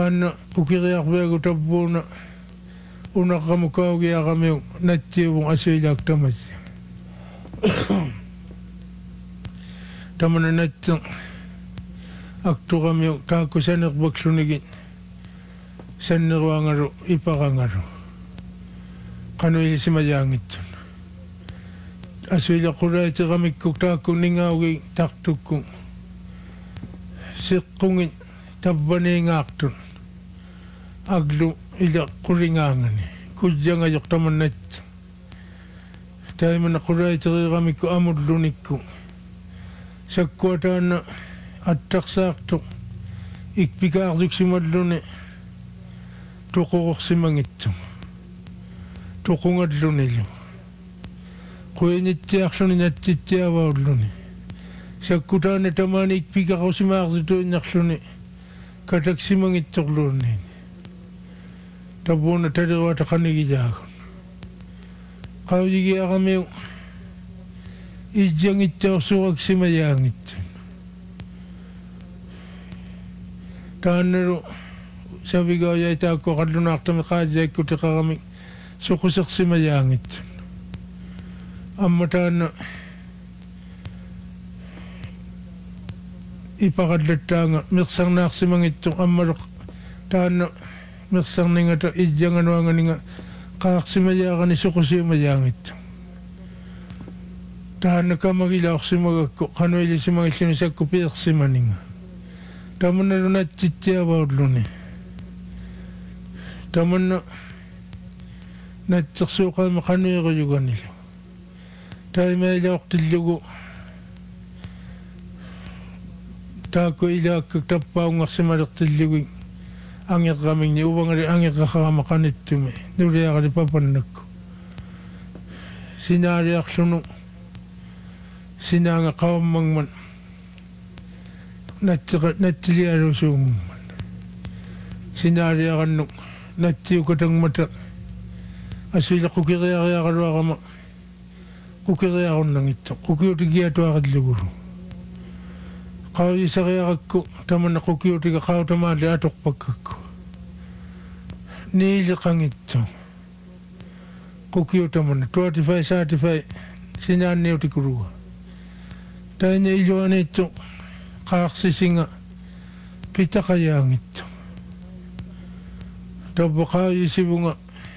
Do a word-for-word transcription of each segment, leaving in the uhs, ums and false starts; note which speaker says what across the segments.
Speaker 1: taana ukiriarveagu tappuuna unaqamukaugiaqamiu nattiuvun asuilaaktamasi tamana natta aktuqamiu taakku sanerpakslunigin sanneruangaru ipaqangaru qanuilisimajaangittun asuilaqulaatiqamikkuk taakku ningaugi tartukku siqqungin tabbaniingaartun aglu ila quringaangani kujjangajoq tamannat taimana qulaatiqamikku amullunikku sakkuataana attaqsaartu ikpikaarduksimalune tuqurorsimangittu tuqungallunilu quinittiarluni nattittiavaulluni sakkutaana tamaani ikpikarusimaartutuinnarluni kataksimangittorluunni tabuuna taliruata qanigijaagun qaujigiaqamiu ijjangittaorsuuraksimajaangittun taannalu savigaojaitaakku qallunaartami qaajaikku teqarami suqusersimajaangittun amma taanna ipaqallattaanga mirsarnaarsimangittu ammaluq taanna mirsarningata ijjanganuanganinga qaarsimajaaqani suqusiumajaangittu taanna kamagilaorsimagakku qanuilisimagilluni sakku piirsimaninga tamannalu nattittiavaulluni tamanna nattersuuqaama qanuirujuganilu taimailaortillugu taakku ilaakka tappaungarsimalertillugi angeqamingni uvangari angeqaqarama qanittumi nuliaqali papannakku sinaaliarlunu sinaanga qavammangman nattilialusuungumman sinaaliaqannuk nattiukatangmata asuila qukiriariaqaluaqama qukiriarunnangittu qukiutigiatuaqallugulu qaujisariaqakku tamanna qukiutiga qautamaali atoqpakkakku niiliqangittu qukiutamanna tuatifai saatifai sinaanniutikuruga taina iluanittu qaarsisinga pitaqajaangittu tabbu qaujisivunga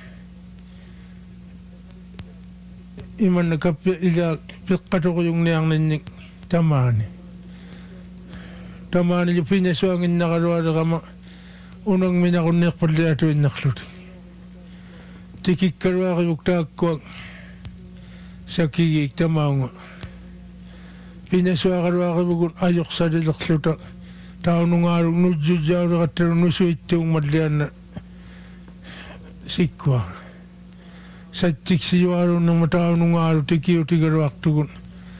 Speaker 1: imanna kappi ila piqqatuquyungniarninnik tamaani tamaani li pinnasuanginnaqalualeqama unangminaqunniqpalliatuinnarlut tikikkaluaqivuk taakkuaq sakkigiik tamaunga pinnasuaqaluaqivugun ajoqsalilerluta taunungaalu nujjujjauleqattalu nusuittuungmallianna sikkua sattiksi-jualunnama taunungaalu tikiutigaluartugun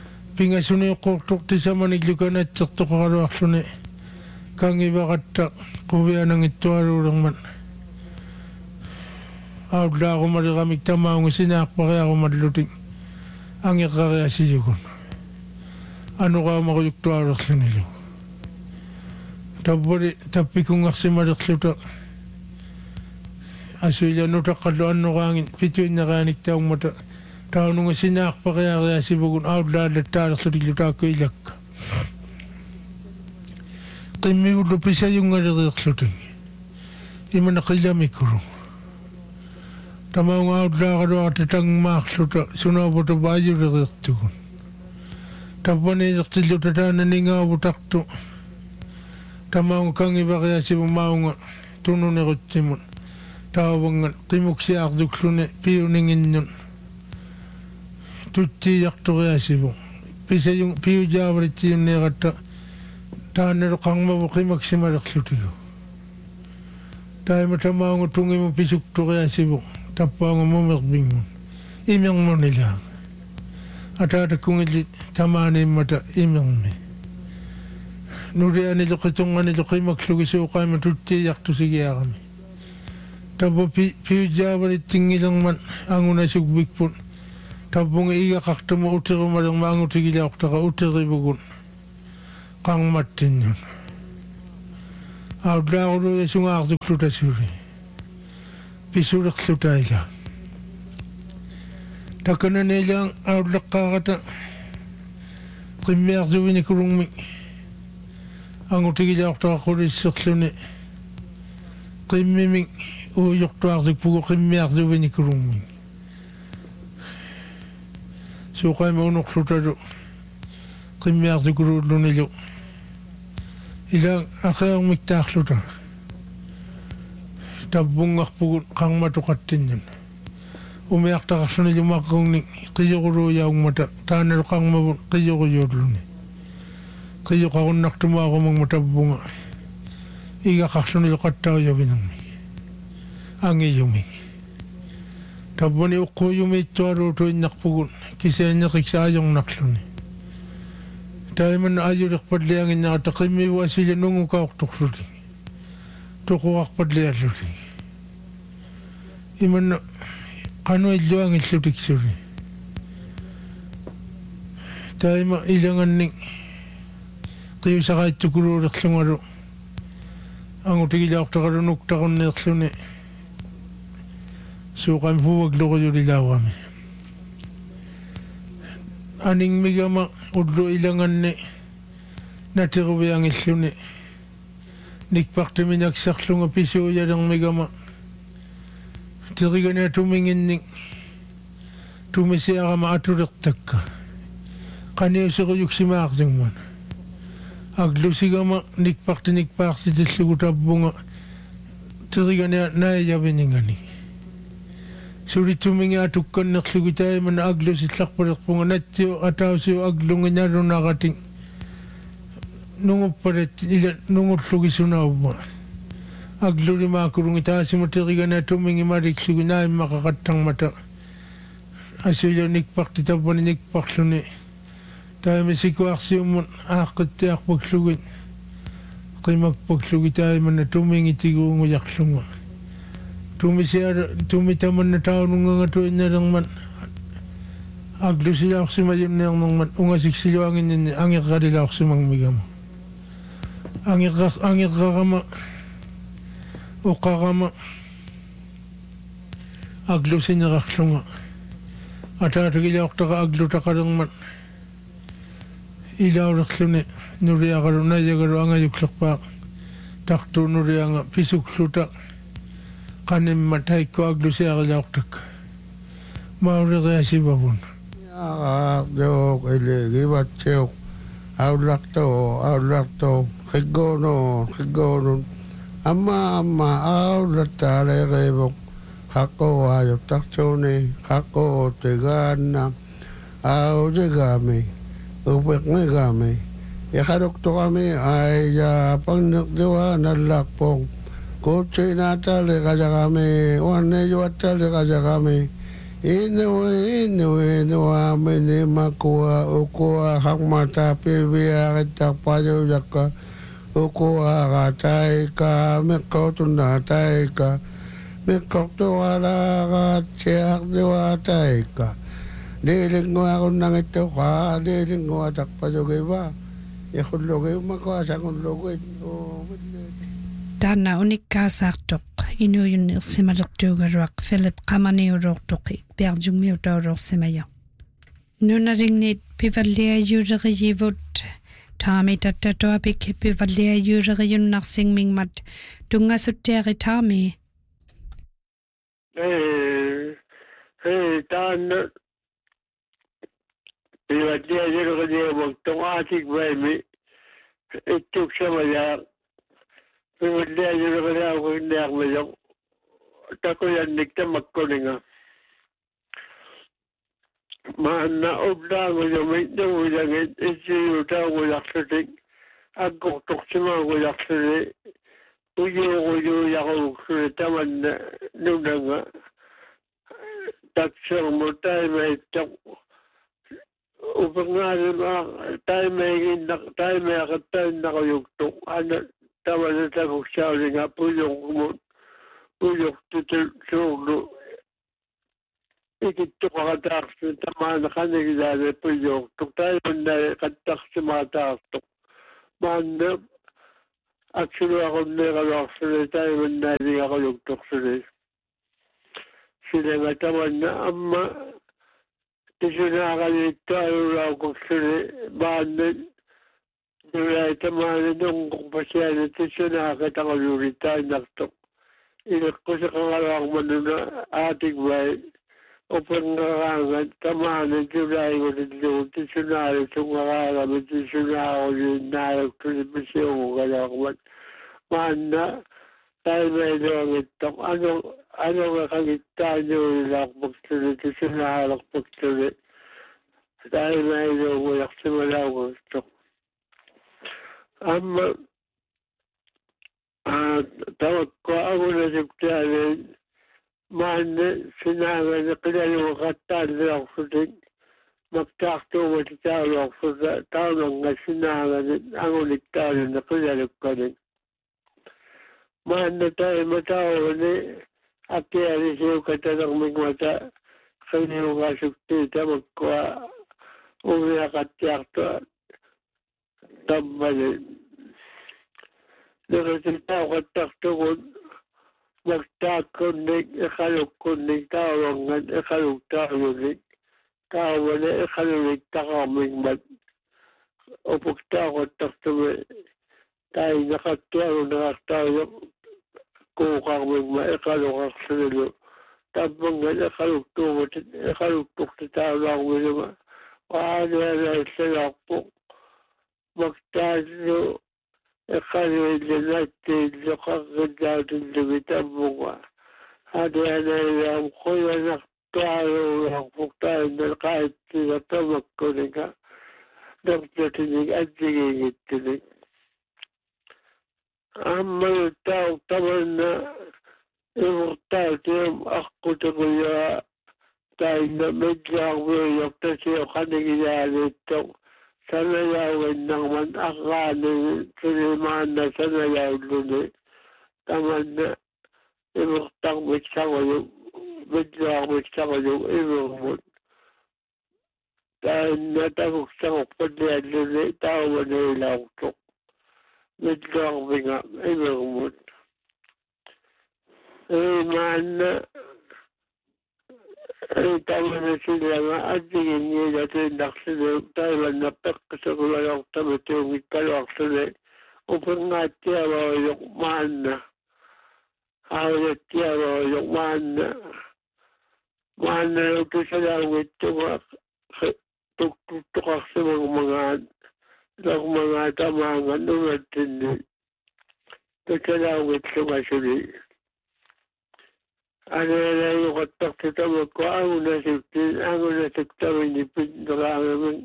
Speaker 1: pingasuniuqqortuqtisamaniklukanatsertoqaluarluni kangivaqatta quvianangittualuulerman autlaaqumaleriqamik tamaunga sinaaqpariaqumallutik angeqqariasiyugun anuqaamaquyuktualuerlunilu tappali tappikungarsimalerluta asuilanutaqqallu annuqaangin pituinnaqaanik taungmata taununga sinaaqpariariasivugun autlaallattaalerlutiklu taakku ilakka qimmigullu pisayungaleriirlutik imana qilamikulu tamaunga autlaaqaluaqata tangmaarluta sunavuta vaayuleriirtugun tappaniilertilluta taana ningaavutartu tamaunga kangivariasivu maunga tununirutsimun taavangan qimuksiaartukluni piuninginnun tuttiijarturiasivu pisayung piujaavarittiunniiqatta taannalu qangmavu qimaksimalerlutigu taima tamaunga tungimu pisukturiasivu tappaunga mumerbingmun imermunilaanga ataatakungilli tamaaniimmata imermi nulianilu qitunganilu qimakslugisuu tuttiijartusigiaqami tappa piujaavarittingilerman angunasukbikpun tappunga igaqartuma uterimalerma angutigilaortaqa uterivugun qangmattinnun Audlauru ya sungar tu kluta suri. Pisurak kluta ila. Takana nelang audlakkarata. Qimmiar zuvini kurungmi. Angutigi jauhta kuri siklune. Qimmimi uyuktuar zikpugu qimmiar zuvini kurungmi. Suqay mo unuk sutadu. Qimmiar zikurudlunilu. Ila akayang miktaak suta. Tabungak pugun kang matukatin yun. Umiyak takasuni lumakong ni kiyokuro yaong mata. Tanero kang mabun kiyokoyorluni. Kiyokakon naktuma ako mang matabunga. Iga kasuni lukataw yabinang mi. Angi yumi. Tabuni uko yumi tuwaro tuwin nakpugun. Kisaya niya kiksayong nakluni. Tayo man ayurik padliangin na katakimi wasila nungu kaok tukluti. Tukuwak padliang luti. Iman na kano iluangin lutik suri. Tayo man ilangan ni kayo sakay tukururik sumaro. Ang utigilak takarunok takon na kluni. So kami huwag loko yun ilawami. Aning migama udlo ilangan ni natiruwi ang isyo ni nikpakti minagsaklong apisyo yan ang migama tiriga na tumingin ni tumisiya ka maaturaktak ka kaniyo sa kuyuk si Martin man aglo sigama nikpakti nikpakti tislugutab bunga tiriga na naiyabi nga ni Suri tumingi atukan naksugitay man aglo si tlakparak punga natyo ataw siyo aglo nga nyaro nakating nungo paret ila nungo tlugisuna uba aglo ni makurung ita si matiriga na tumingi marik suginay makakatang mata asyo yung nikpak titapa ni nikpak suni tayo mesikwak siyo mun akit tiyak pagsugin kay magpagsugitay man na tumingi tigurong uyak sunga Tumisya tumitaman na tao nung nga tuwin na lang man aglo sila ako si mayon na lang man ungasik sila angin ni angin kadila ako si mangmigam angin angin kakama o kakama aglo siya nakaklunga at atagila ako taka aglo taka lang man ilaw raklo ni nuriya karo na yagaro angayuk lakpak takto nuriya nga pisuk suta kanin matay ko aglo siya kalaktak. Mauri kaya si babun.
Speaker 2: Ya, yo iligi batseok. Aulakto, aulakto. Kigono, kigono. Ama, ama, aulata legibok. Kako ayop taksoni. Kako tegana. Au tegami. Upek ngegami. Ya karukto kami ay ya pangnakdiwa nalakpong. Kutsi natali kaja kami, wane juatali kaja kami. Inuwe, inuwe, inuwa, mini makua, ukua, hakmata, pibia, kitak payo jaka. Ukua katay ka, mikau tunda tay ka. Mikau tuwala ka, siyak diwatay ka. Diling ko ako nang ito ka, diling ko atak payo kiba. Ikulogay, makwasa kulogay. Oh,
Speaker 3: Dana unikkaasartoq inuyunnersimalерtuugaluaq Philip qamaniulortoqi piarjungmiutaulorsимaya nunarignit pivalliayuuleriyivut taami tattatuapik pivalliayuuleriyunnarsiнгмингмат tungasuttiari taami
Speaker 4: eh eh tan pivalliayuuleriyivut tungasik vaimi ittuksamaya Pwede yun ako na ako hindi ako mayong tako yan nikta magkuninga. Maanaog na ako yung may nang ulangin isi yung tao ko yaksating ako tuksima ko yaksari uyo ko yung yako kusuri taman na nung nga taksang mo tayo may tak upang nga tayo may tayo may akatayo na kayugtong ano Tama na tayo siya nga po yung puyok tutulog. Ikito kakatakas na tama na kanigilala puyok. Tuk tayo na katakas sa mga takas. Manda аксулуақуннеералуарсули таиманнаалиақалукторсули силангатаманна амма тисунаагалииттаалулаақуксули мааннат юлаитамаани нонгорпасиани тисунаакатагалуулиттаиннартоқ илэққусеқаралаармануна аатигвай опенгараангат тамаани юлаигулиллуу тисунаали сунгараагами тисунаарулииннаалуктули писиугугалаармат маанна таймеилуангиттоқ ано аногақагиттааниулилаарпактули тисунаалерпактули таймеилугуярсималаугуттоқ amma tawakko agulasuktaalle maanne sinaagane qilaluuqattaalluarsutin maktaartuugut taaluarsuta taunanga sinaagane agulittaalune qilalukkanik maanne taima taawune akkialisiukatalermigmata qiliuqasuktii tamakkua umiaqattiartua tammani nirrititauqattartugut maktaakkunnik iqalukkunnik taawangan iqaluktaalunik taawale iqalunik taqarmigmat upuktaaquattartumi tainaqattualunerartaalu kuuqarmigma iqaluqarsunulu tammangan iqaluktuugutit iqalukturtitaaluarminuma waanualaillalаарpuq maktaannu iqaluillinattiilluqarrilaatillumi tammuga aduanailaam quyanartualuularpuqtaainnal qaattiga tamakkunika nertatinik ansigiigittinik ammaluttaaru tamanna imurtaatium aqutuquyaa tainna midlaarmuiyortasiuqanigilaaliittoq sanayauinnarman aqaani silimaanna sanayaulluni tamanna imurtarmiksaruyu midlaarmiksaruyu imurmut tainna taguksaruqpalialluni taumaniilaartuq midlaarminga imurmut imaanna tamanna silanga addiginniilatiinnarsilu taimanna peqqisurulalortamatuungikkaluarsuli upengaattiavaruyoq maanna aajattiavaruyoq maanna maanna lutusalaungittuga tuqarsimagmagaan lormagaa tamaanga numattinni tusalaungitlugasuli aneelayuqattartutamakku agunasuktin agunasuktamini pinneraameman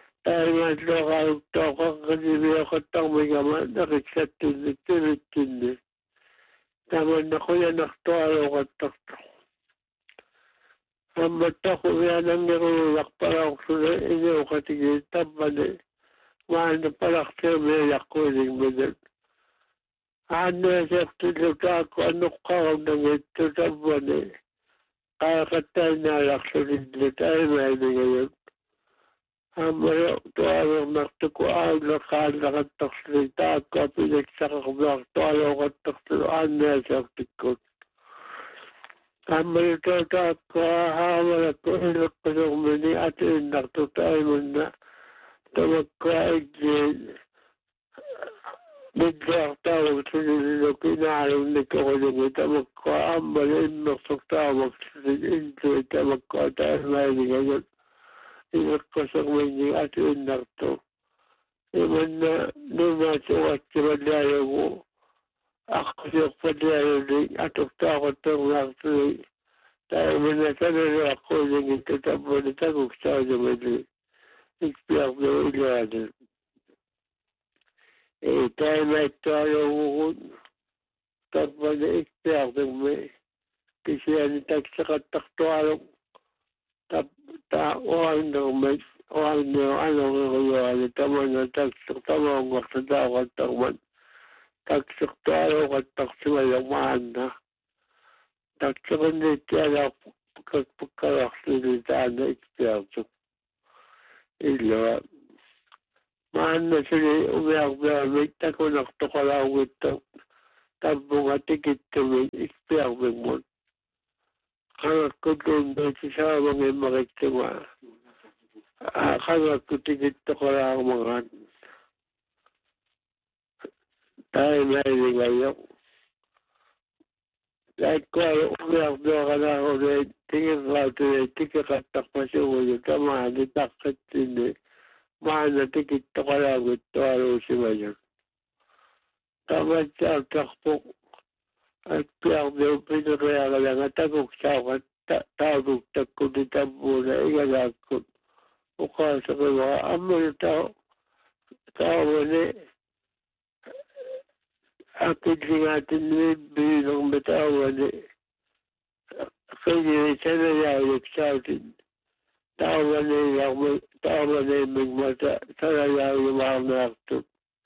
Speaker 4: taimaatluoqaaluktaoqarqalimiyoqattarmigama naqitsattinni timittinni tamanna quyanartualuuqattartu ammattaqumianangerululaqpalaorsule iniuqatigi tammani maanna palartiumiilaqquuligminan aanneesertilutaakku annuqqarunangittu tammani qaaqattainaalaqsulillut aimaanigayut ammayo tuavernertuku aallaqaallaqattarsuli taakku apiliksaqarmiartualuuqattartulu aanneesertikkut ammayo taakku haamalakku ileqqisormini atiinnartut aimanna tamakkua iggiin midlaartaavuqsulillukinaalunnikkorulungi tamakkua ammali immersortaavaqsulit intui tamakkua taimaaligayut ileqqasorminni atiinnartu imanna numaatuqattimallaalugu aqqasiuqpallaaluni atortaaqattornaartuli taimanna sanaluaqquulingittu tammani taguksaalimani ikpiarnu ilaani taimaattualuugugun tammani ikpiarnummi kisiani taksaqattartualuq tap ta oannermat oanneo anoreruyuani tamanna takser tamaungartataaqattarman taksertualuuqattarsimayomaanna takserunniittialaarpukkalarsili taana ikpiartuq illua maana sili umiarmiarmik takunartoqalaugittu tabbunga tikittumik ikpiarmikmut qangakkutun beetisaavangimmariktuga qangakku tikittoqalaarmagan taimailingayoq laikkualu umiarmiaranaarune tingirraatune tikiqattarpasuguyu tamaani taqqittinni maana tikittoqalaaguttualuusimajuk tamatsaartarpoq akpiarmiu pineriagalanga takuksaaqa taavuktakkuni tammuuna igalaakkut uqaaseqimaa ammanu tao taavane akidlingaatinni biinerma taavane qiyiri sanayaajuksaatin taavane taavaneemigmata sanayaajumaarnaartut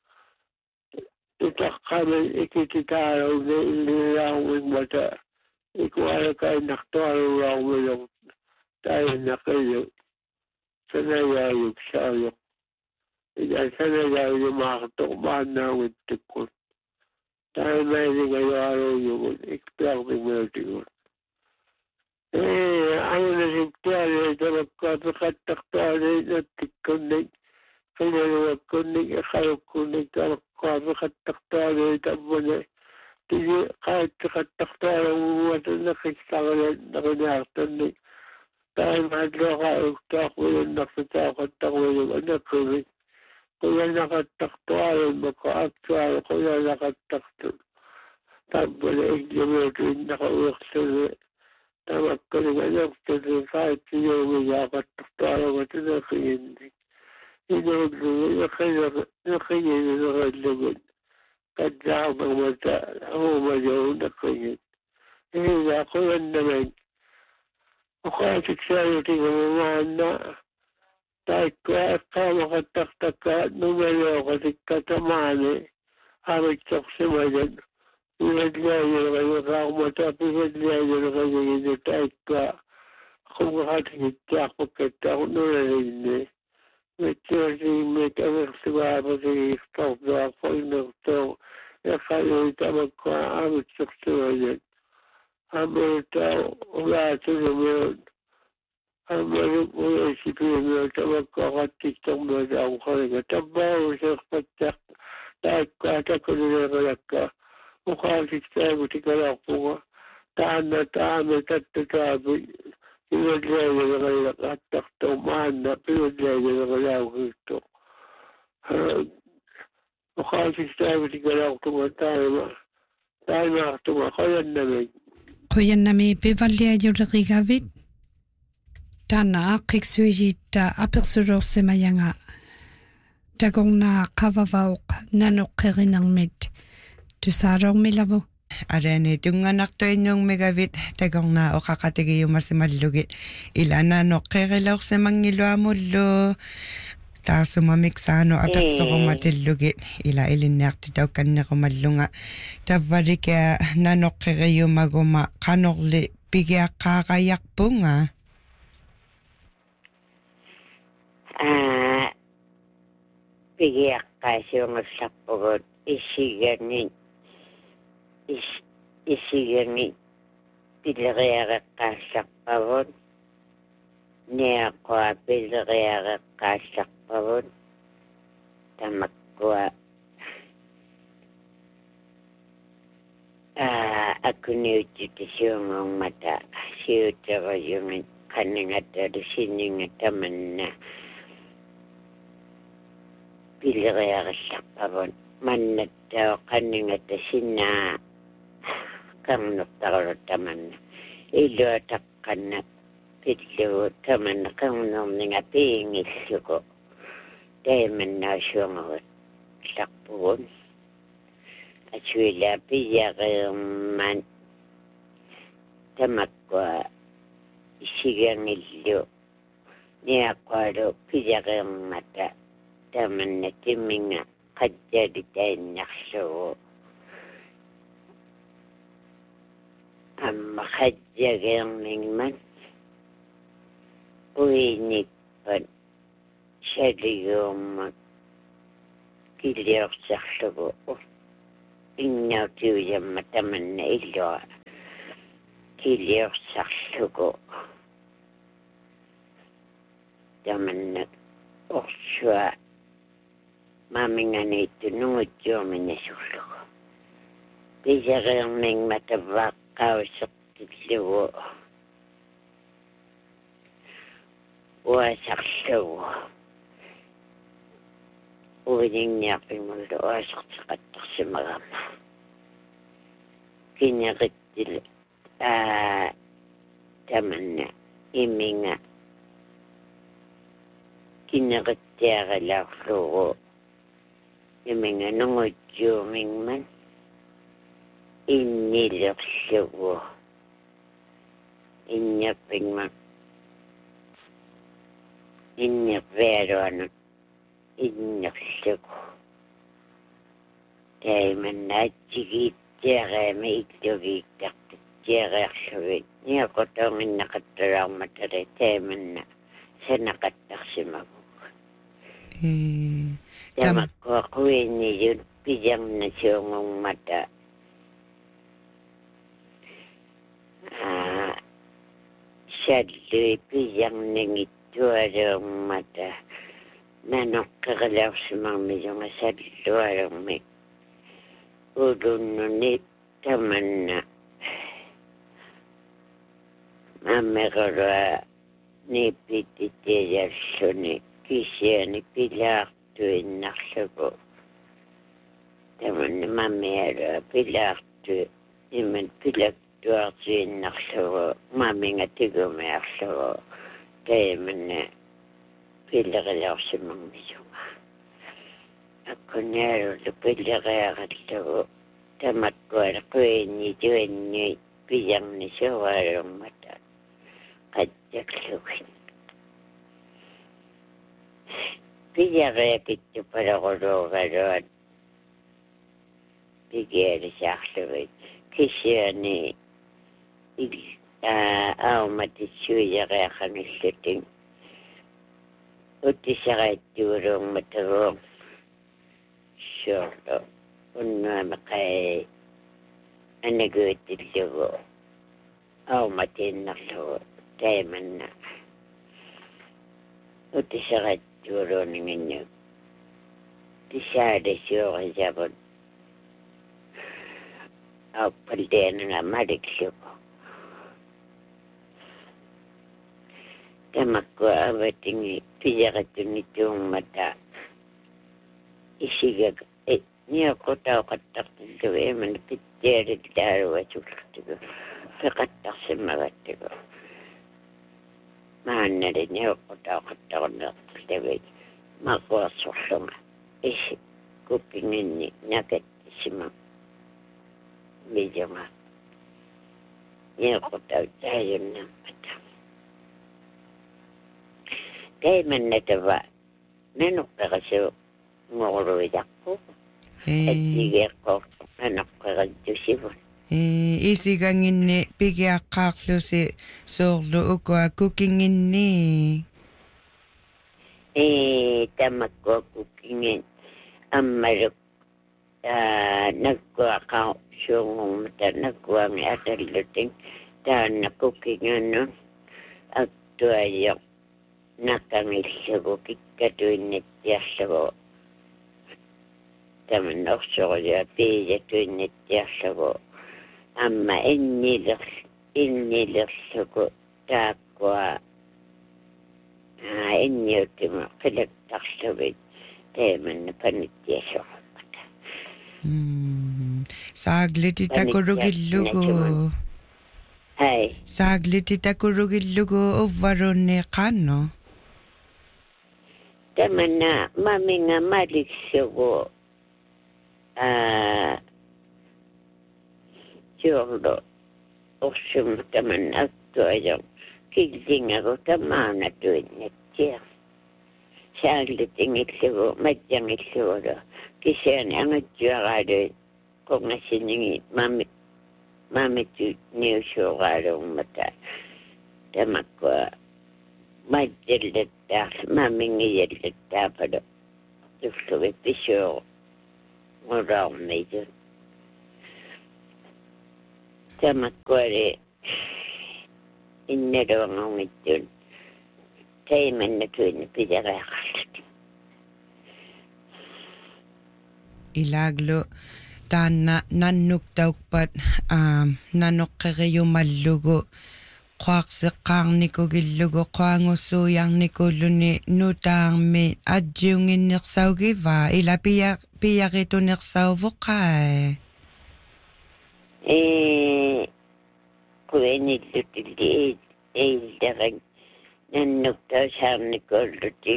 Speaker 4: itaqqamen ikititaalaune illilaarmigmata ikualakainartualuulaarmiloq tainnaqiyu sanayaajuksaajoq ida sanayaajumaartoq maannaaguttikkut taimailingayoaluujugut ikpiarmigmeutigut amunasuktuali tabakkaa piqattartuali nattikkunnik qinaluakkunnik iqalukkunnik tabakkaa piqattartuali tammune tigi qaattiqattartualaguguata naqissarlan naqiniartannik taimaatluaqauktaaqulunnarsitaaqattaquuluk anaqqimik quyanaqattartualummaqa aktualu quyanaqattartut tammune iklimuutuinnaqauiqsuni tamakkalinga nertuni qaatiyoumigaaqattartualugatinaqiyinnik inullugu iqiyininerallugun qaddaarnermata aumajou naqiyit iga quyannaman uqaatiksaalutigamaana taikkua eqqaamaqattartakka numalooqatikka tamaani amitsorsimajan pigadliajuneqayuqaarmata pigadliajuneqayiginu taikkua qumqatigittiarpakkattaarnulalinni mitsuasiimmik amersugaapasigiistartuaqpoinertoo eqqayui tamakkua amitsorsimajan amultao ulaatunumiun amaluk uyaisipimiu tamakkua qattiktormuutaamuqalinga tabbaaruseerpattaq taikkua takulineqalakka uqaatiktaagutikalaarpuga taanna taame tattataapi pigadliajuneqalaqattarto maanna pigadliajuneqalaagutto uqaatiktaagutikalaartuga taima taimaartuga qoyannamik
Speaker 3: qoyannami pivalliajuriqigavit taana aqiksuijitta apersurorsemayanga tagornaa qavavauq nanoqqerinarmit tusaarormilavu
Speaker 5: Arani tunganartuinnuungmigavit tagornaa oqaqatigiyumasimallugit ilana noqqerilorsemangiluamullu taasumamik saano apersorummatillugit ila ilinniartitaukkannequmallunga tavvalika nanoqqeriyumaguma qanorli pigiaqqaaqayarpunga
Speaker 6: aa pigiaqqaasiungerlarpugut isigangin is isigangin pileriareqqaallarpavut niaqua pileriareqqaallarpavut tamakkua aa akuniuttisiungummata siuterajungit qanningattalu sinningattamanna pileriareqqaallarpavut mannattao qanningatta sinnaa qarnurtarulutamanna iluataqqanna pillu tamanna qarnurninga piingilluku taimannaasuungagut llarpugun asuila piyareerman tamakkua isigangillu niaqqualu piyareermata tamanna timminga qajjalitainnerlugu amma qajjageermingman uinikpan saliyuummak kiliorsaarlugu innautiujamma tamanna illua kiliorsaarlugu tamanna orsua maaminganiittu nungutjuuminnasullugu pisareermingma tavaqqausertillugu uasarlugu uviningniarpingullu uasertiqattarsimagama kinneqittil aa tamanna iminga kinneqittiaqalaarlugu iminga nungutjuumingman innilerlugu inniarpingma inniarvearuanut innerlugu taimannaatsigittiaqaama illugiittaqtittiaqaarlugit niaqotoonginnaqattalaarmatale taimanna sanaqattarsimagu tamakkua quinniyut pijarnasuungungmata aa sallui pijarningittualuungmata nanoqqeqalaarsimagmilunga sallualungmik ulunnuni tamanna mammeqalua niippitittiajalluni kisiani pilaartuinnarlugu tamanna mammialua pilaartu iman pilaktuartuinnarlugu mamminga tigumiarlugu taimanna pilleqalaarsimagmilunga akkunnialullu pilleqiaqallugu tamakkuala quinnituannui pijarnisuugalungmata qattaklugi pijaqiakittu palaquluugaluat pigialisaarlugit kisiani il aamatitsuijaqiaqanulluting uttisaqaittuuluungmataguum suorlu unnuamaqai anaguutillugu aumatiinnarlugu taimanna uttisaqaittuuluuninginnu tisaalasuoqisavut auppalteenanga maliklugu tamakkua avatingi pijaqattunnittuungmata isiga niaqutauqattartillugu imana pittialittaaluasullugu peqattarsimmagattugu maannali niaqutauqattarunertillugu maquassurlunga isi kuppinginni nakattissima mijunga niaqutautaayunnammata taimannatava nanuqqeqasu ngoruidaqku attigeeqqortu nanuqqeqattusivun
Speaker 5: isiganginni pigiaqqaarlusi soorlu ukua kukinginni
Speaker 6: e tamakkua kukingin ammaluk nakkuaqau suungungmata nakkuangi atalluting taanna kukingannu aktuayoq nakangillugu kikkatuinnittiarlugu taman orsorulua piijatuinnittiarlugu amma inniler innilerlugu taakkua aa inniutimu qilaktarlugit taimanna panittiasuqammata
Speaker 5: saagliti takurugillugu
Speaker 6: hai
Speaker 5: saagliti takurugillugu uvvarunni qaanno
Speaker 6: tamanna maminga maliksugu aa juorlu orsum tamanna aktuajong kiltingagu tamaanatuinnittia saaglitingillugu majjangillugu kisiani angatjuaqaaluit qongassiningi mamit mamittu niusuuqaaluummata tamakkua majjallattaa mamingiyallattaa palo tullugi pisuuq ngoraummidun tamakkuari inneruangungitun taimannatuin pidareaqallut
Speaker 5: ilaglo taanna nannuktaukpat aam nanoqqeriumallugu qaarseqqaarnikugillugu qaangussuujarnikulluni nutaarmi adjiunginnersaugiva ila pia piaritunersauvoqai
Speaker 6: e kuenillutilli eilderang nannuktausarnikullutin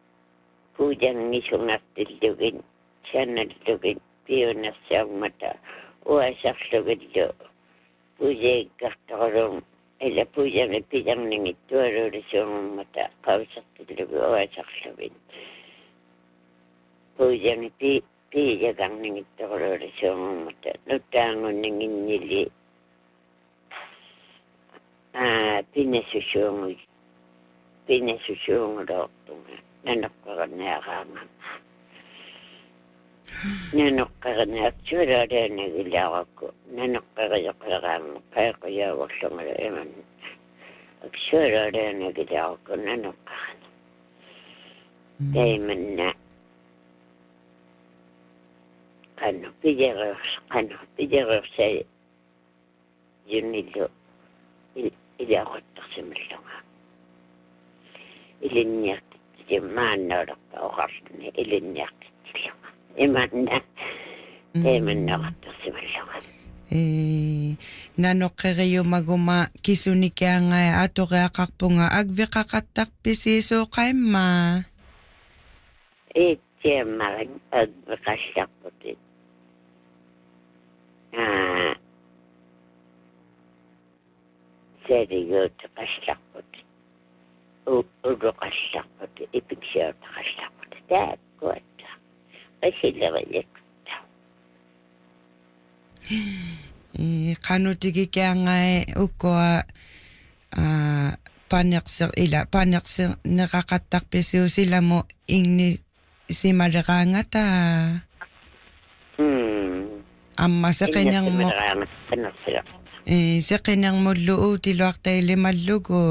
Speaker 6: puujangisungartillugin sanallugin piunersaugmata uasarlugillu puujeikkartorum ila puujani pijarningittuaruulisuungummata qausartillugu uasarlugin puujani pi piijakarningittoruulisuungummata nuttaangunninginnili aa pinasusuungu pinasusuungulortunga nanoqqaranneaqaanga nanoqqaranneaqsuulaaleanagilaaqakku nanoqqariyoqleraanga qaiquyaavorlungala iman aksuulaaleanagilaaqakku nanoqqarana taimanna qannu pijareers qannu pijareersai junillu ilaaquttarsimallunga ilinniartittimaannaulaqqa oqarluni ilinniartittilunga imanna taimannaaquttarsimallunga
Speaker 5: e nanoqqeriumaguma kisunikiangai atoreaqarpunga agviqaqattarpisiisuuqaimma
Speaker 6: ittiammarin agviqallarputit aa seriyuutiqallarputit uruqallarputit ipiksiuutaqallarputit taakkuatta qasilleriyakutta
Speaker 5: e qanutikikiangai ukkua a panerser ila panerser neqaqattarpisiusilamu ingni simaleraangata
Speaker 6: hmm
Speaker 5: amma seqinnermo e seqinnermullu uutiluartailimallugu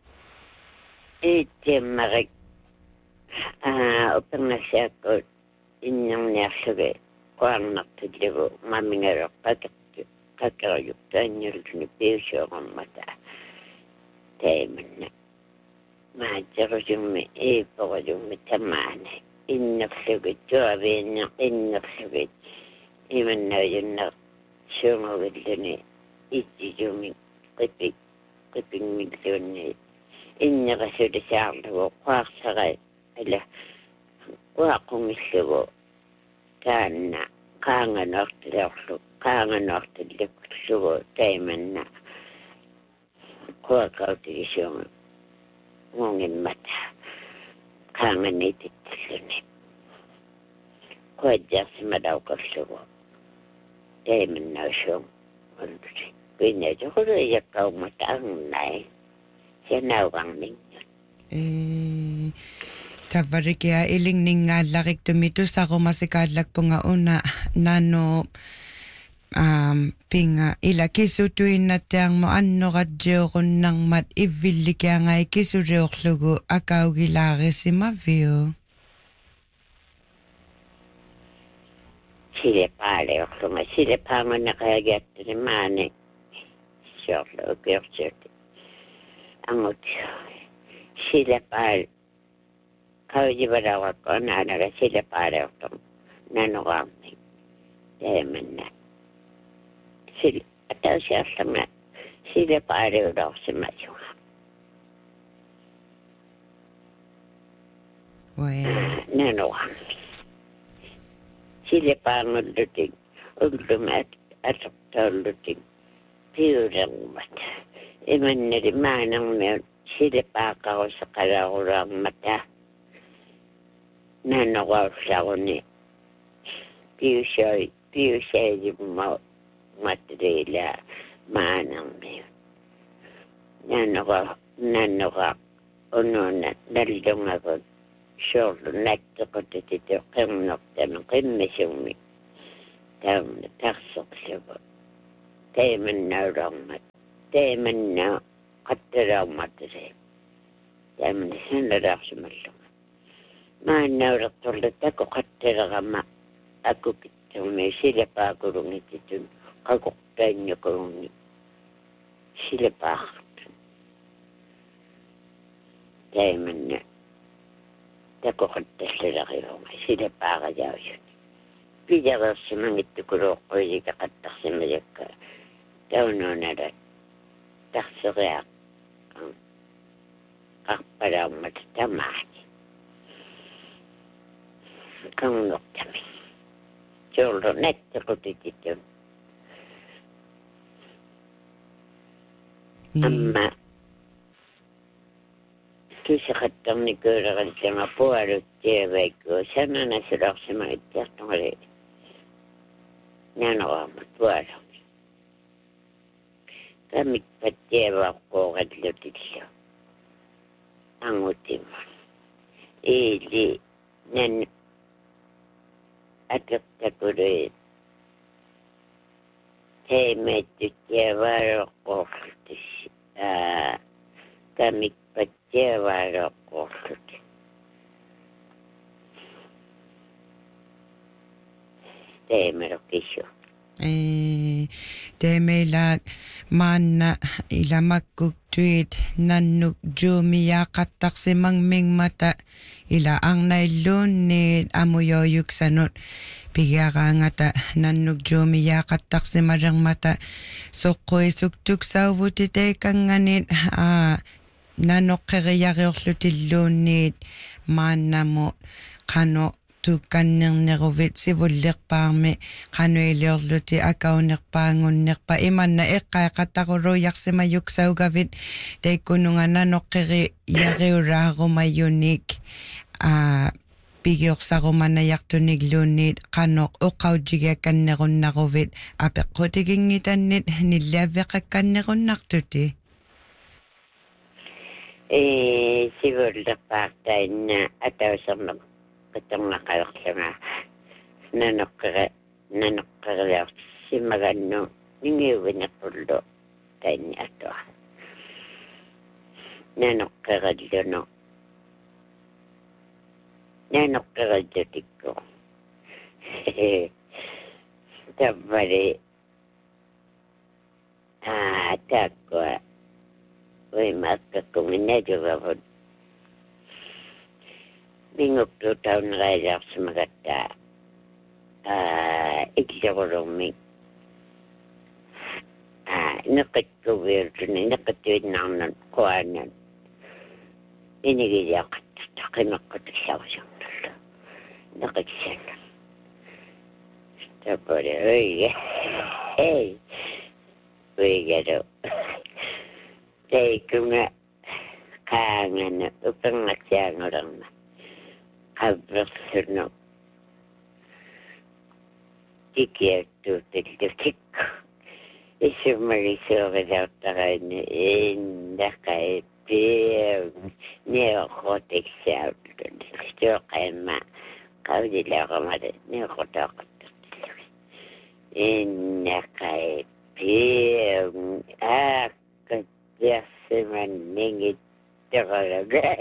Speaker 6: ittiammarik aa upernasaakut innerniarluge qaarnartillugu mamingareqqakattu qakkeriuktaanniuluni piusuoqammata taimanna maajarusummi iiporusummi tamaana innerlugu tuaviinne innerlugu imannajunner suungugilluni ittisumi qipi qipingmilluunni innerasulisaarlugu qaarsarai ala waaqungillugu taanna qaanganortilerlu qaanganortilluklugu taimanna quakautigisunga ngungimmata qaanganiitittilluni quajjarsimadauqallugu taimannausung ulluti kuinnajoquluiyaqqaummata angunnai sianauqarningnut
Speaker 5: e tavarikia ilingninngaallariktumitu sarumasikaallakpunga una nano um pinga ila kisutuinnattiarmu annoratjiurunnarmat ivvillikiangai kisuriorlugu akaugilaarisimaviu
Speaker 6: silepaaleorlunga silepaangunneqayagiattuni maani siorlu ukiorsiuti angut silepaal kaujivalawakko naanaga silepaaleortum nanoqaarni taimanna sil atausiarlunga silepaaleulorsimasuga
Speaker 5: Waya.
Speaker 6: nanoqaarni silepaangullutik ullumat ataqtaullutik piulermat imanneri maanarmiut silepaaqarusaqalaaqulaarmata nanoqaullaruni piusoi piusaajimma matrila maanarmiut nanoqa nanoqa ununa nallungakut shorlu naktequtititu qimnortanu qimmisummi Tämmöinen taksoksevo. Teemän naurammat. Teemän nau katteraumat se. Tämmöinen sen rahsimalla. Mä en naurat tuolle tako katteraamme. Aku kittumme sille paakurungit itun. Kakuktain jokurungit. Sille paakutun. Teemän nau. Tako katteraamme. Sille paakajausun. Pitävässä mangittu kurohkoisikä kattaksemme joka taunonada tahsorea kahparaummat tamahti. Kannottami. Se on ollut nettokotitit. Amma kysykättämni köydäkältämä puolut tieveikkoa. Sanana se lapsema itseähtämälle. Nano ammat puolella. Kammikpa tievaukkoa katlotillo. Angutimman. Eli nän ajattakudoit. Hei meitty tievaukkohtis. Kammikpa tievaukkohtis. Teemero kisio.
Speaker 5: Teemellä maanna ila makkuktuit nannuk juumia kattaksimang mingmata ila ang nailunit amuyo yuksanot pigakangata nannuk juumia kattaksimarang mata sokoy suktuk sauvutite kanganit a nanok kagayagyorlutilunit maanna mo kano tukannernерuvit sivullerpaarmi qanuiliorluti akaunerpaangunnerpa imanna eqqaaqattaquruiarsimayuksaugavit taikkunungana noqqiri yariuraarumayunik a pigiorsarumanayartunikluunniit qanoq uqaujigiakannerunneruvit apeqqutiginngitannit nillaavveqakkannerunnartuti
Speaker 6: eh sivullerpaartainna atausernak Katong nakalaksangan nanokere nanokere si magano ningiwin na pulo kanya ato nanokere dino nanokere dito tabari ah takwa oi makakuminedyo gavod Mingok tu tahun raya semagata ikisakurumi nakatkuwir tuni nakatuwid naman kuanan inigilya katakimakatisyaw siyang nalo nakatisan tapos oy hey oy gado tay kuma kangan upang nagsiyang orang Absurno. Tikiertu tiktik. Isu mariso vedauttaran indakai pia neokotik siautun. Stokaima kaudilaramade neokotakot. Indakai pia akatiasiman ningit takalaga.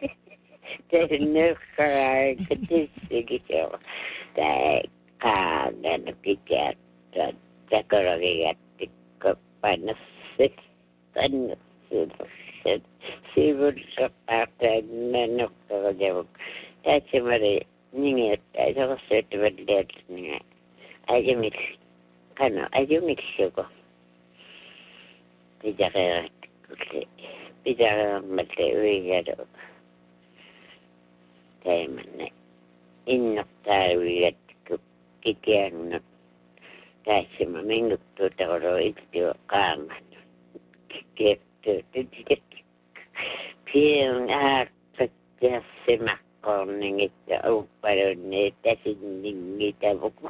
Speaker 6: Ternukai ketisik tak kagan pikir dan cakaragiat kepanas dan sibuk sepakat menuk kerja. Tak cuma ni tak cuma satu benda ni. Aja mix, kan aja mix juga. Bicara, bicara mesti bicara. Teemänne innoktaaviyat kikiannut tässimä minguk tuota oro itse kaangan kietty pian aakka tässimakkoon ningittä uuppadon ne täsin ningitä vuku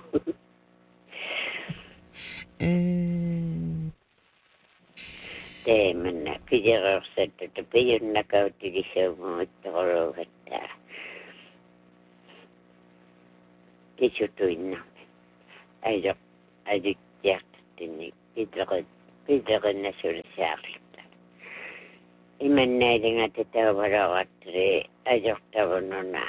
Speaker 6: teemänne pijarosset että pian nakautti mutta orovettaa Kisutuinna. ajok ajik tiartattinik pitlequt pitleqinna sulisaarlutta imannailinga tatavaraaqattri ajortavununa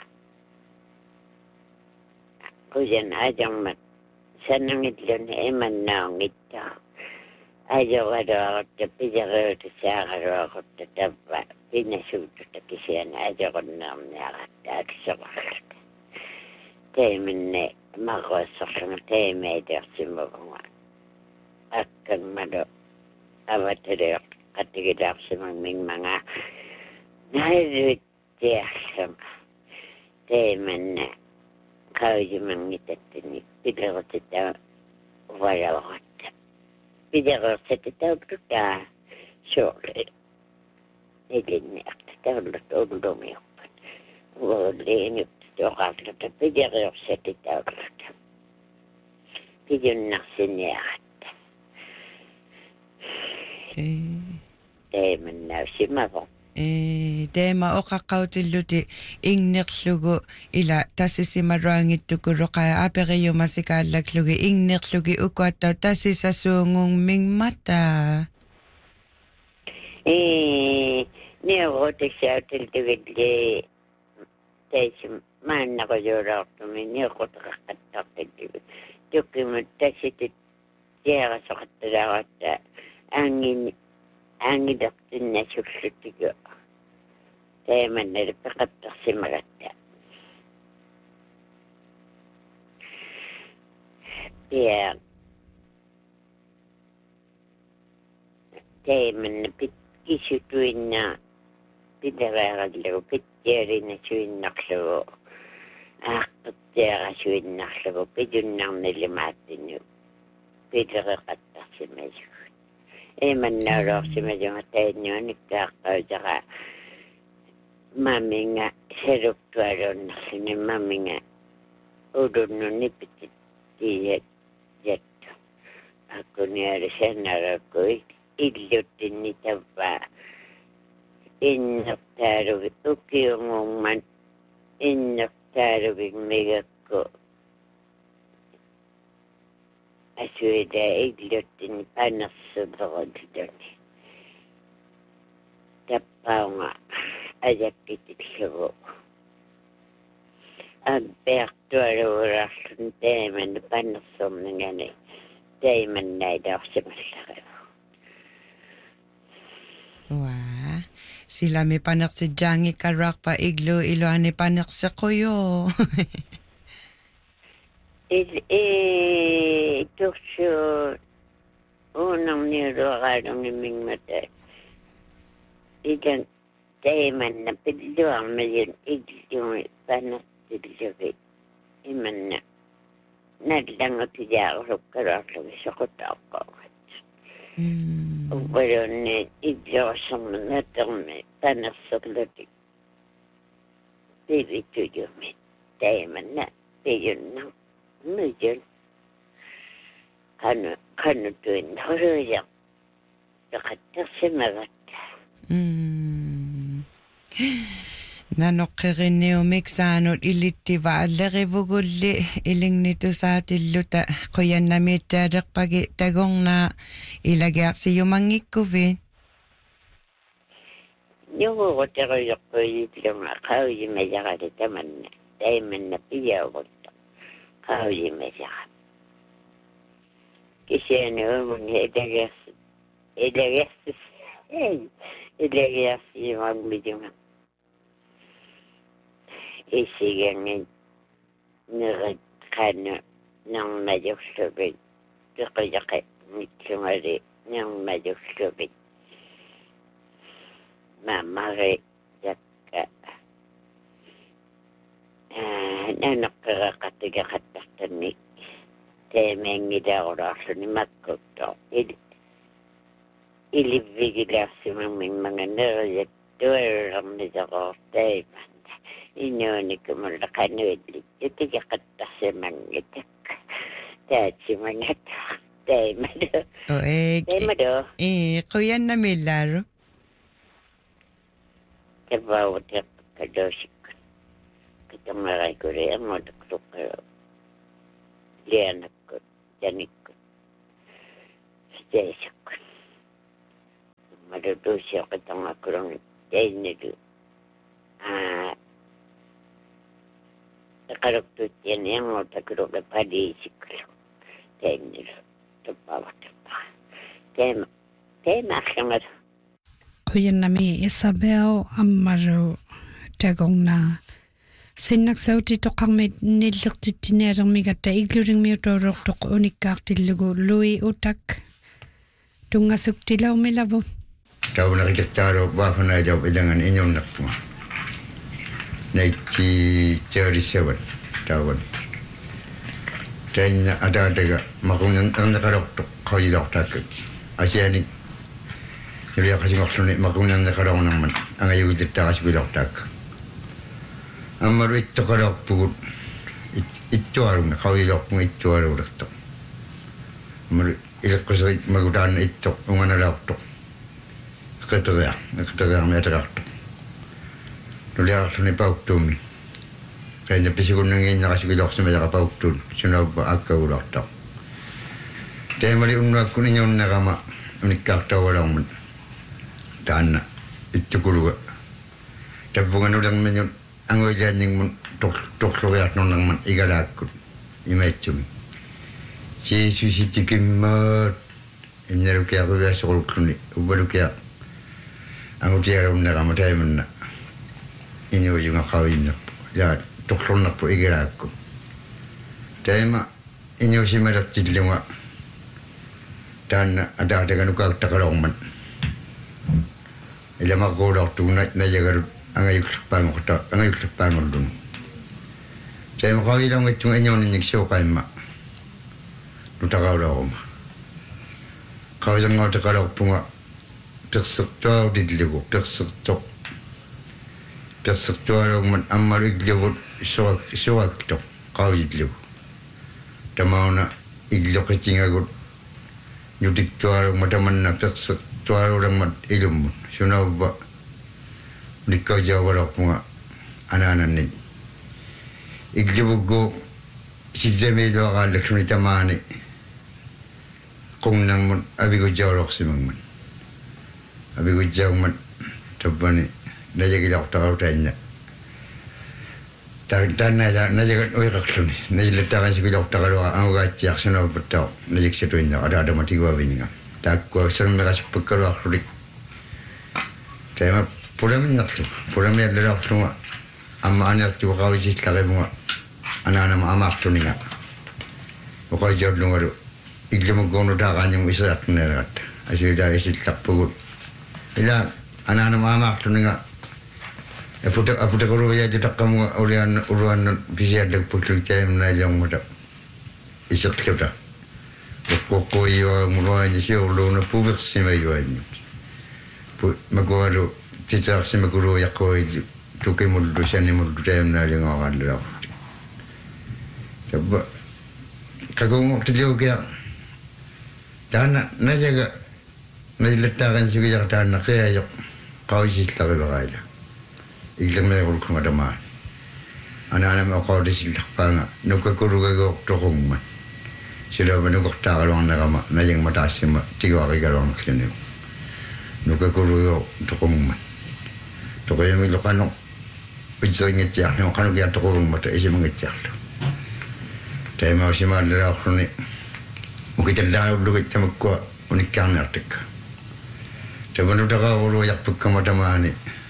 Speaker 6: kujan ajangmat sanangillun imannaangittaa ajogaraaqatta pijareutu saaqaruaqutta tappa pinnasuutusta kisiana ajogornaarniaqatta aksoqarlata teiminne maqossarlunga teimeetersimugunga akkangmado avateriq qattigilaarsimang mingmanga nairuittiarlunga teimanna qaujimangitattini pilerutita valawaqatta pilerutita suuqi ilinniaqta taullut ullumiuqpat uulliinut toqarluta pilerutita ulluta pijunnarsinniaqatta teimanna simavo
Speaker 5: Eh, teema oqaqqautilluti ingnerlugu ila tassisimaruangittukuruqa aperiumasikaalaklugi ingnerlugi ukuattau tassisasuungung mingmata.
Speaker 6: Eh, neurotiksautiltuvilli taisim maannaqujuraartumi neurotiqaqqattartillugu tukkimut tassitit tiarasoqattalaaqatta aangin aangidaqtinnasulluttiko taimannari peqattarsimagatta pia taimanna pitkisutuinna pitaraaqallugu pittiarinasuinnarlugu aaqqittiarasuinnarlugu pijunnarnilimaattinnu pitariqattarsimayu emannaroorsimajunga tainnuanikkaaqpautaqa maminga seruktualuunnarluni maminga udunnunni pitittiiyat jattu akkuniarisannarakui illuttinni tappaa innertaarugi ukiungungman innertaarugik migakku asuida illuttin pannersulerulluni tappaunga ajakkitilllugu abbeartualuurarlun taiman pannersorningani taimannaidaorsimallaru
Speaker 5: Wah, sila mi panersijangi karakpa iglo iloani panersekoyo.
Speaker 6: il e tuksu unang niluaqalung mingmata idan taiman na pidluang mayun iglung pannertillugi imanna nadlangatijaarukkaraarlugi soqutaaqquugat uqalunni idluasamnatermi pannerserlutik pivitujumi taimanna piyunnang mujun kanu kanu tuin horuja taqattarsimagatta
Speaker 5: Nanoqqerinniu miksaanut ilittiva allerivugulli ilingnitusaatilluta quyannamiittaadeqpagi tagornaa ilagiarsiumangikkuvin
Speaker 6: Nyuguqutaquyuqquyitlunga qaujimajaqali tamanna taimanna piyauqutta qaujimajaqat kisianuumun ilagiars ilagiarsis ilagiarsiumammijunga isigangin nirit qanu nangmajukslubit tiqiyaqi mitsungali nangmajukslubit mamari jakka nanaqqaqatiqaqattartannik teemengidaaqulaarluni makkutto ilivvigilaarsimammin manganeriyattuarernernisoqortaiman innuunikumullu qanuillit tiqaqattarsimanggitak taatsimangata taimadu taimadu
Speaker 5: eh quyannamillaaru
Speaker 6: tabautek kadosikun katamaraikuri amodukluqqu lianakkut tanikku. Steisakku. Madutusia katanga kurang tainidu. Ah, takarok tiyan yang mau takarok padi siklo. Tainidu. Tepawa tepa. Tema. Tema khamar.
Speaker 3: Kuyanami Isabel Amaro Tagongna. Sinnak sauti tokang med nilirti tinerang migata igluring mi torok tok unikak tilugo Louis Utak. Tunga suktilaw milabo.
Speaker 7: Kau nak caro bahana jawab dengan inyong nak pun. Naiki cari sewan tawan. Dan ada ada makunan anda kerok tok kau ilok tak. Asia ni. Jadi aku kasih makunan makunan anda kerok naman. Angai udah tak kasih ilok tak. Amaru itu kerok pun itu arung kau ilok pun itu arung tak. Amaru ilok kasih makunan itu umana ilok tak. Ketawa, ketawa macam apa? Nulia tu ni pautun. Kaya pesigun nangin nakasi bilok sa macam pautun. Sunab agak ulat tak. Tapi mali unnak kuning yang nakama unikak tahu orang man. Dan itu kuluga. Tapi bukan orang menyon angoi janjing man tok tok logat nonang man igarakut. Imacumi. Si susi tikimat. Ini rukia aku biasa kalau kuni. Ubarukia. Ang utiara una kama tayo man na inyo yung akawin na po. Ya, tuklon na po igira ko. Tayo ma, inyo si marat tidlo nga. Dan ada ada kan ukag takarong man. Ila makulok tunay na yagarot ang ayok lakpan ko ta, ang ayok lakpan ko dun. Tayo makawin lang itong inyo ninyig siyo kayo ma. Nutakaw daw ma. Kawin lang nga takarong po nga. Persuktual di diligo, persuktual, persuktual orang amal igligo suak suak tu kau igligo. Tamau na igligo kecingagut, nyudik tuar macam mana persuktual orang mat ilmu. Sunau ba, nikau jawab orang punga anak-anak ni. Igligo go sijami doa kalau kami tamani, kong nang mun abigo jawab si mangman. Abi ko jauh man, tapi ni naja kita tak tahu tanya. Tak tak naja naja kan orang kelun, naja letakkan si kita tak tahu orang orang cak sana betul, naja kita ini ada ada mati gua begini kan. Tak gua sering merasa pekerja kelun. Tapi pulang ni nak tu, pulang ni ada tu amma anak tu kau isi kali bunga, anak-anak amma kelun ni kan. Kau jauh lungaru, iklim gono dah kan yang bisa tak nerat, asyik dah isi tak pugut. Bila anak-anak mama tu ni nga, apa tak apa tak kalau ya jadi kamu uruan uruan bisa ada putri cahaya menajam muda, isak kita, koko iyo muruan isi ulu na publik sima iyo ini, magualu cicak sima guru yakoi tukai mudu siani mudu cahaya menajam orang lau, sebab kagum terjauh kaya, jangan najaga. Nailetakan si kaya kata anak kaya yok kau isi lagi berkaya. Iklim na yung kung adama. Anak-anak mo kau disi lakpanga. Nukakuru kaya tokong man. Sila ba nukak takalong nakama na yung mataas yung tigawa kaya kalong nakinig. Nukakuru kaya tokong man. Ito kaya may lukanong pidso yung ityak. Yung kanong kaya tokong mata isi mga ityak. Tayo mga si Madara ako ni Mukita daw lukit sa magkuha unikang natik. Tapi kalau tak kau yak pukam macam mana,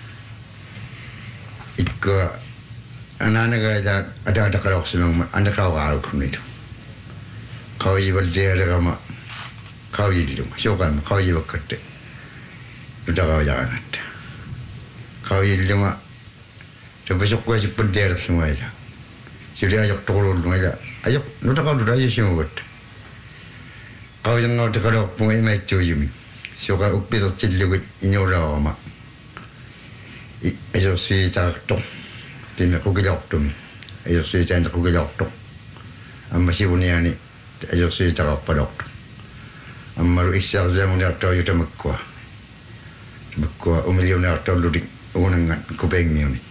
Speaker 7: ikut anak-anak ada ada ada kalau senang, anda kau kau pun itu. Kau ibarat dia ada kama, kau itu, siapa kau ibarat kete, itu kau jangan ada. Kau itu mah, tapi sok kau cepat dia semua aja. Sudah ayok tolong aja, ayok, itu kau sudah aja semua buat. Kau jangan ada kalau pun ini macam ini. Siapa ukir cilik ini orang ama, itu si cakap, dia nak kau jawab tu, itu si cakap kau jawab tu, amma si punya ni, itu si cakap pada tu, amma lu isya zaman ni atau itu makwa, makwa umilion atau lu di unangan kau pengen ni,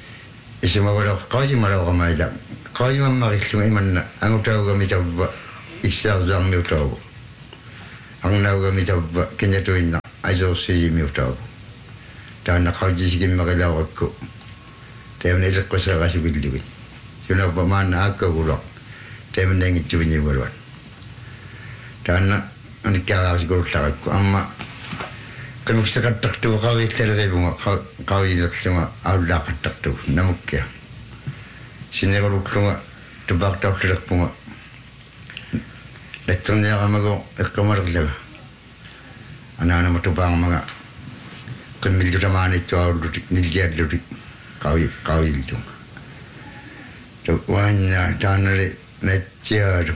Speaker 7: isu mahu kau si mahu kau mahu kau yang mahu itu mana, angkat tahu kami coba issaarsuar miutaavu arnaugami tabba kinyatuinna asoorsi miutaavu taanna qaujisigimmaqilaurakku teemna ileqqusaqasugillugi sunappa maanna aakkagulaq teemna ngitsuvinniugaluan taanna anikkaaraasikuluttarikku amma kanuksaqattartugu qaviillaleripunga qaviilerlunga aullaaqattartugu namukkia sinerulukluga tupartaullerpunga latterniaramago eqqamarerlaga anaanama tupaarmaga qimmillutamaanittuarullutik nilliallutik qavi qaviiltunga tuwaanna taanali natsiaaru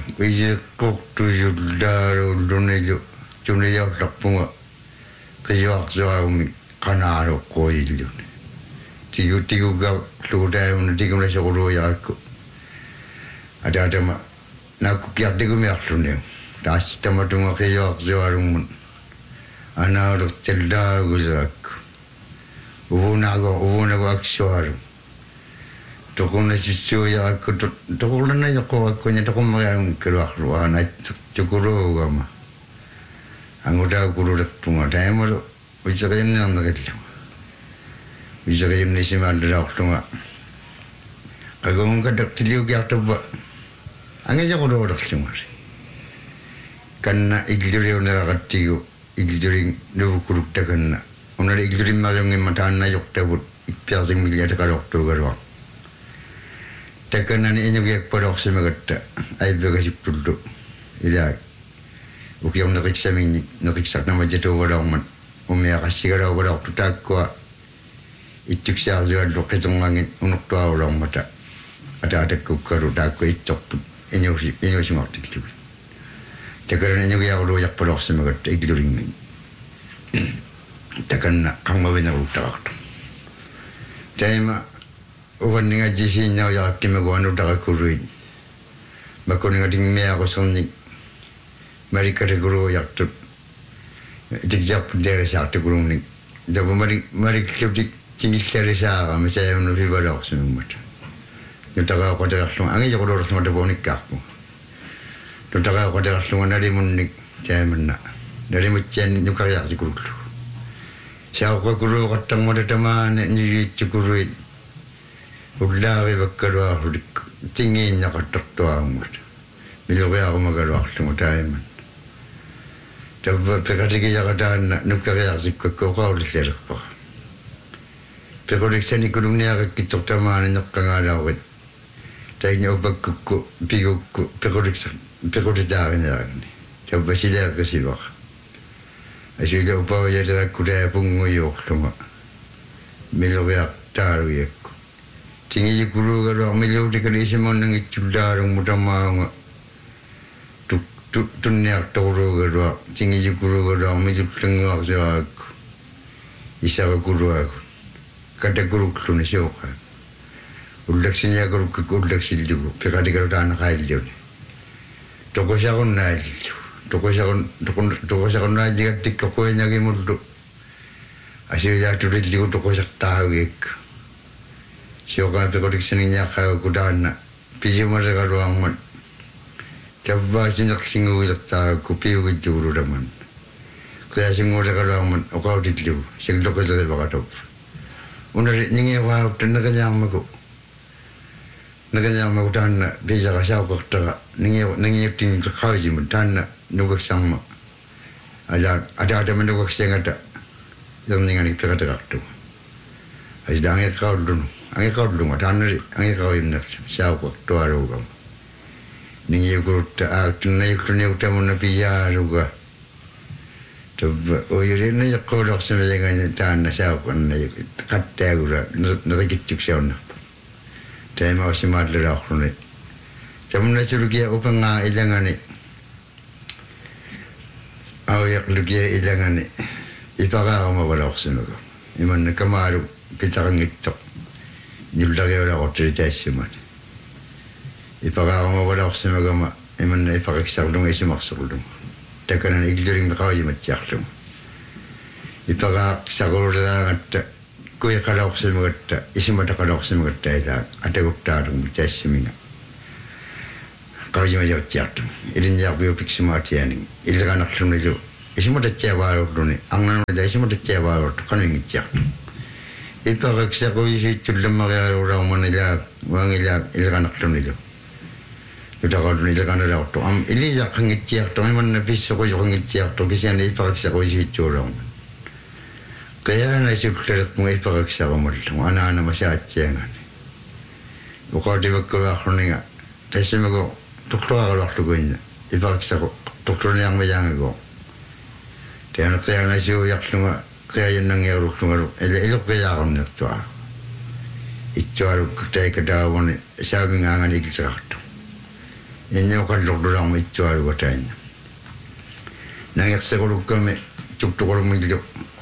Speaker 7: iyeqqortuyullaarullunilu tuniyorlarpunga qiyuarsuarumi qanaaruqquilluni tigu tiguga lugutaayumna tigumla soquluuyarakku ataatama naakkukiartigumiarluneu taassitamatunga qiyuarsuarummun anaaruttallaagusaakku uvunago uvunago aksuarum tokuna sissuuyarakku tokulana yoqqorakkunya tokummariarun kiluarluana tukuluugama angutaakululekpunga taamalu uisaqiyamniarnerillu uisaqiyamnisimaallulaorlunga qagumunkatartiliukiartuppa angijaquluulerlungari kanna igluliuneraqattigu igluling nuvukkuluktakanna unali iglulimmariungimma taannajoqtavut ikpiarsigmilliataqalortuugaluaq takannani inugiakpalorsimagatta aivvegasiptullu ilaak ukiong nakiksaming nakiksaknamajatuugalorman umiaqassigalaugalortu taakkua ittuksiarsuallu qitungangit unuqtuarulormata ataatakukkalu taakkua itsorput inuusi inuusimartiklugu takanna inugiaquluujaqpalorsimagatta igluringmi takanna qangmavinerultaqartu taima uvanninga jisiinnaujaqakkimagu anutaqakkuruit makuninga tingmiaqussernik marikkatikuluujaqtut tikjapputeerisaartikulungnik tapu mari mariklutik tingillarisaara misaayunnu rivalorsunummat nutaqaaqoteqarlunga angijaquluulerlunga tapuunikkaarpu nutaqaaqoteqarlunga nalimunnik taamanna nalimutsianni nukariartikulullu saaqaquluuqattangmata tamaana niyiitsukuluit ullaarivakkaluarlulik tingiinnaqattartuaarummat miluqiarumagaluarlunga taaman tabba peqatikiyaqataanna nukkariarsikkakku qaulillerpa pequliksani kulumniaqakkitsortamaana neqqangaalaawat tainga upakkukku pigukku pequliksa pequlitaariniaragni tabba sileeqqisiluaq asila upaujalerakkulaapunguyuorlunga miluqiartaaluiakku tingijikuluugaluaq miluutikaliisimonangitsullaalungmutamaanga tunniartoruugaluaq tingijikuluugaluaq milullanguarsuaakku isavakuluakun katakulukkluni siuqa ullaksiniakulukku ullaksillugu peqatikalu tokosaqunnaallillu tokosaqun tokosaqunnaallikatikkoquiñagimullu asiujaatulilligu tokosaqtaagugiikku siuqaa pequliksaniñaaqaagu taanna pisimaragaluarman tabbaasinaqsingugilertaagakku piugittuululaman qiasinguulaqaluarman oqautillugu sigloqilerivaratoppa unali ningiuqaarutta naqañaarmaku naqañaarmaku taanna pisaqasauqartaqa ningiuttingqaujimut taanna nukaksarma ala ataatama nukaksiangata lerninganik peqataqartuga asila angiqqaullunu angiqqaullunga taannali angiqqaujimnerlu sauqartualuugama ningiukurutta aaktunnayukluniuktamunna piyaaluga tabba oyurinna yaqquluarsimaligani taanna sauqanna qattaagula nerikitsuksiaunnerpa taima osimaallulaaqluni tamunnatsulukia upangaa ilangani auyaqlukia ilangani ipaqaaruma valorsimaga imanna kamaalu pitaqangittoq niullagiulaqortuli taassumani ipaqaaruma valorsimagama imanna ipaqiksarlunga isimarserlunga takanana igluringmeqaujimatsiarlunga ipaqaaqsaqululaangatta kuiqalorsimagatta isimataqalorsimagatta ilaa ataguttaalunga taassuminga kaujima jauh ilin jak bio piksimati aning ilga naklun jo isimo de cewa runi angnan de isimo de cewa ro kan ingit ilpa reksa ko isi tulle maga ro manila wangila ilga naklun jo udah kalau ni ilga na ro am ili jak ngit jak to man na piso ko jo ngit jak to kisian ilpa reksa ko isi chorong kaya na isi kutelak mo ilpa reksa ko mo ana ana masya cengan bukan di waktu akhirnya Tesi mago doktor agak waktu gini, ibarat saya doktor yang macam itu. Tiada kaya nasi uyak semua kaya yang nangyay urut semua, ele elok kaya kami nak tuar. Itu aru kita kita awak ni saya mengangan ikut raktu. Ini bukan doktor yang itu aru katanya. Nangyay saya urut kami cuk cuk urut menjadi.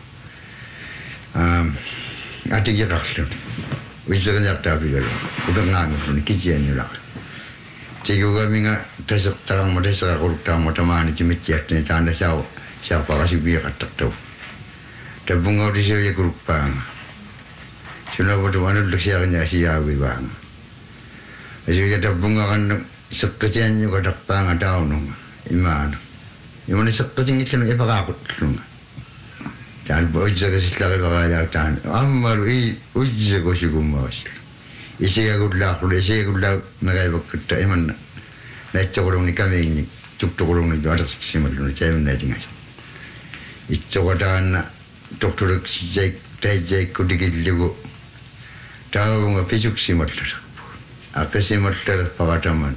Speaker 7: Ati kita raktu. Wisaran jak tapi kalau udah ngangun ni kijian ni lah. Juga minga terus terang modal sekarang kalau kita mau teman itu micet ni tanda siapa siapa kasih biar kata tu. Tapi bunga di sini grup bang. Sudah buat mana dulu siapnya siapa bang. Jadi kita bunga kan sekecil juga tak bang ada orang iman. Iman sekecil itu ni apa aku tu. Jangan buat jaga setelah berada tan. Amar i uji jaga si gumas. Isi aku dah, kalau isi aku dah mereka berkata iman. Naik orang ni kami ini, cuk orang ni ada seksama dulu, saya mana tinggal. Itu kadang doktor sejak sejak kudik juga. Tahu apa cuk seksama dulu. Aku seksama dulu pagataman.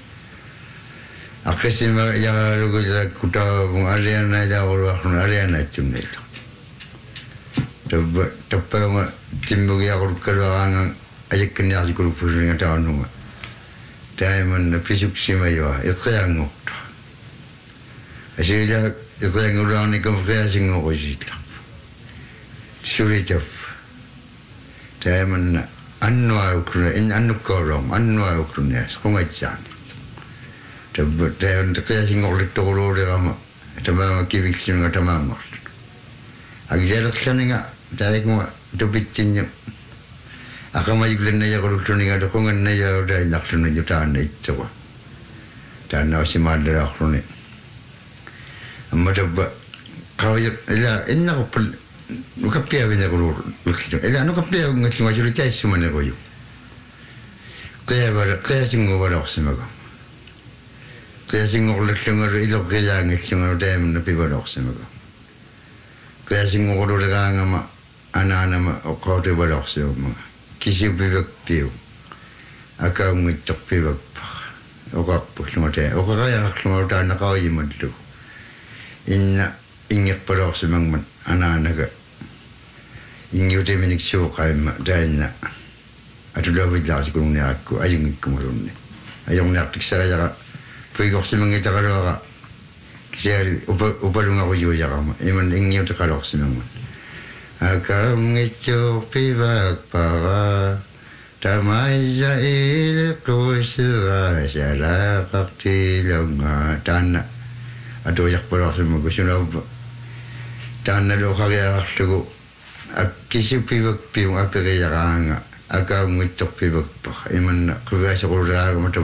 Speaker 7: Aku seksama yang lalu kita kuda bungaria naik dah orang bungaria naik cuma itu. Tapi tapi orang timbul yang aku kerana Ajak kena asal kalau pusing ada orang, tapi mana pisuk semaya, itu yang ngok. Asyik itu yang orang ni kamu kaya sing ngok aja. Sulit jap. Tapi mana anu aku ni, anu korang, anu aku ni, sekarang aja. Tapi tapi kaya sing ngok letak orang orang, tapi mana kibik sing ngok tamam. Ajar aku ni ngak, tapi aku tu bicinnya. Aku mahu beli naya kalau tu ni ada kongan naya ada nak tu ni jutaan itu apa. Dan nasi madra aku ni. Amma tu kau ya, ila inna aku pel, nuka pia benda kalau lukitu. Ila nuka pia ngat cuma curi cai semua ni kau. Kaya ber, kaya singo berok semua kau. Kaya singo lukitu ngar ilo kaya ngat cuma dem napi berok semua kau. Kaya singo kalau dekat ngama anak-anak ma kau tu berok semua. Kisi bibak piu, akak mengucap bibak, okak pun semua teh, okak kaya nak semua dah nak kau iman tu. Inna ingat pada semang man, anak-anak ke, ingat dia menik show kaya mak dah inna. Atu dah berjalan sekurang ni aku, ayung kemarun ni, ayung nak tiksa kaya, pergi kau semang kita kalau kak, kisi upar upar rumah aku juga jaga mak, iman ingat tu kalau semang man. Akak mengucap bibak para Tamaja il kusura Syara kakti longa Tanah Aduh yak perah semua Kusunah Tanah lo kaya Aku Kisi bibak piung Apa kaya ranga Akak mengucap bibak para Iman Kuya sekolah Mata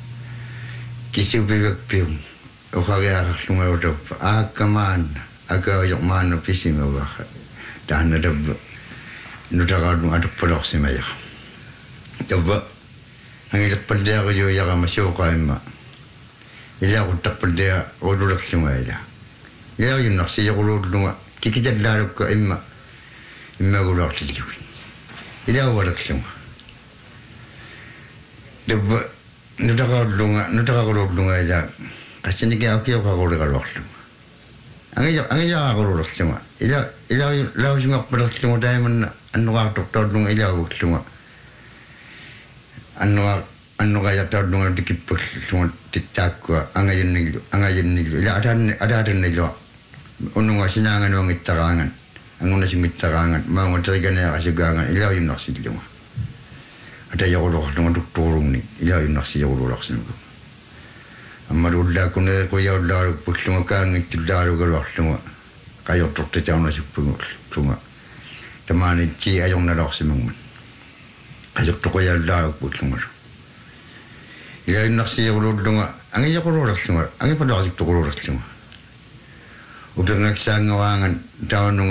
Speaker 7: Kisi bibak piung Kaya Lunga Mata Akak mana Akak yak mana Pisi mawak Dan ada nudakan ada produk semaya. Coba hanya pada aku juga yang masih orang mak. Ini aku tak pada orang semaya. Ia yang nak saya kalau dulu kita jadi ke emak, emak orang tu. Ini aku orang semua. Coba nudakan dulu, nudakan dulu aja. Asyik ni aku aku orang orang. Angin angin aku orang semua. Ila ila lau semua pada semua dah mana anu aku doktor dong ila aku semua. Anu anu kaya doktor dong dikit pun semua tidak aku angin ni angin ni ila ada ada ada ni lo. Unu ngasih nangan orang itarangan, angun nasi itarangan, mau ngerikan ya kasih gangan ila yang nasi semua. Ada yang orang dong doktor ni ila yang nasi yang orang semua. Amarulah kena kaya dah pusing kan itu dah kalau semua kaya doktor jangan masuk pun semua teman ini ayam nak semua ayam doktor kaya dah pusing Ya nasi urudunga, angin aku urat semua, angin pada asik tu urat semua. Upeng ngaksa ngawangan tahun